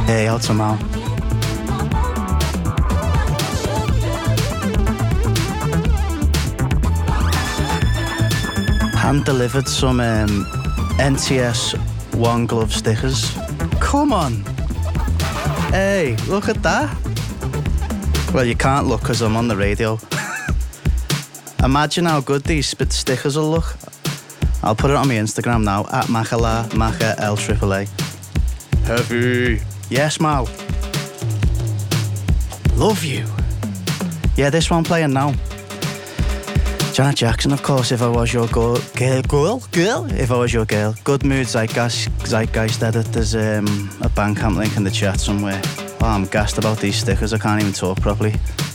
Hey, out some out. Hand delivered some NTS One Glove stickers. Come on. Hey, look at that. Well, you can't look because I'm on the radio. Imagine how good these stickers will look. I'll put it on my Instagram now, at Machala, Macha L-AAA. Heavy. Yes, Mal. Love you. Yeah, this one playing now. Janet Jackson, of course, if I was your girl, if I was your girl. Good Mood Zeitgeist edit. There's a Bandcamp link in the chat somewhere. Oh, I'm gassed about these stickers, I can't even talk properly.